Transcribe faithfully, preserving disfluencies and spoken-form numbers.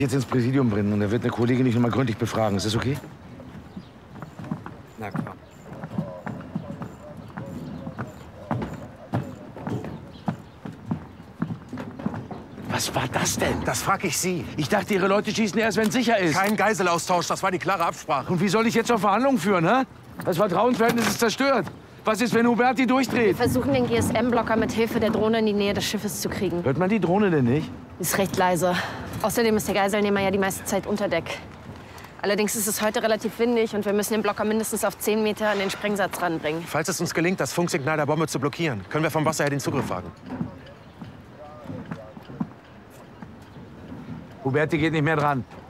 Jetzt ins Präsidium bringen und er wird eine Kollegin nicht noch mal gründlich befragen. Ist das okay? Na klar. Was war das denn? Das frag ich Sie. Ich dachte, Ihre Leute schießen erst, wenn es sicher ist. Kein Geiselaustausch, das war die klare Absprache. Und wie soll ich jetzt noch Verhandlungen führen, hä? Das Vertrauensverhältnis ist zerstört. Was ist, wenn Huberti durchdreht? Wir versuchen, den G S M-Blocker mit Hilfe der Drohne in die Nähe des Schiffes zu kriegen. Hört man die Drohne denn nicht? Ist recht leise. Außerdem ist der Geiselnehmer ja die meiste Zeit unter Deck. Allerdings ist es heute relativ windig und wir müssen den Blocker mindestens auf zehn Meter an den Sprengsatz ranbringen. Falls es uns gelingt, das Funksignal der Bombe zu blockieren, können wir vom Wasser her den Zugriff wagen. Huberti geht nicht mehr dran.